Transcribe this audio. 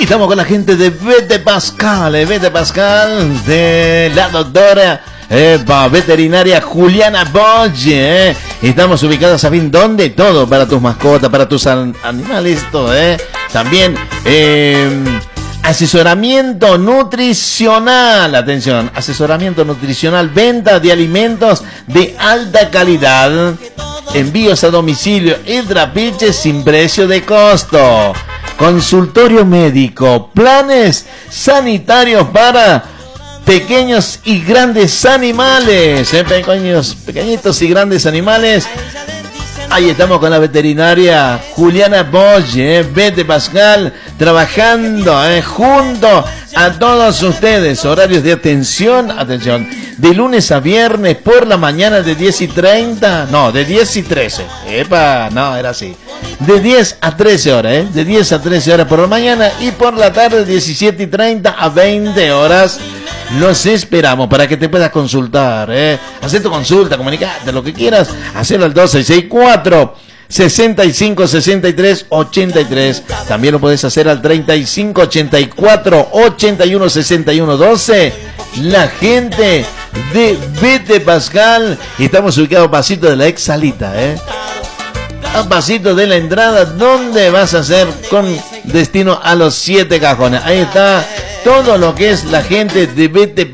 Y estamos con la gente de Vete Pascal, de la doctora veterinaria Juliana Bosch. Estamos ubicados, ¿saben dónde? Todo para tus mascotas, para tus animales, todo. También asesoramiento nutricional, atención, asesoramiento nutricional, venta de alimentos de alta calidad, envíos a domicilio y trapiches sin precio de costo. Consultorio médico, planes sanitarios para pequeños y grandes animales, pequeñitos y grandes animales. Ahí estamos con la veterinaria Juliana Bosch, Vete Pascal, trabajando junto a todos ustedes. Horarios de atención, de lunes a viernes por la mañana de 10 y 30, no, de 10 y 13. No, era así. De 10 a 13 horas, de 10 a 13 horas por la mañana y por la tarde 17 y 30 a 20 horas. Los esperamos para que te puedas consultar, hacer tu consulta, comunicarte, lo que quieras, hacerlo al 2664 65 63 83. También lo puedes hacer al 35 84 81 61 12. La gente de Vete Pascal. Estamos ubicados a pasito de la ex salita, a pasito de la entrada, donde vas a hacer con destino a los 7 cajones. Ahí está todo lo que es la gente de Vete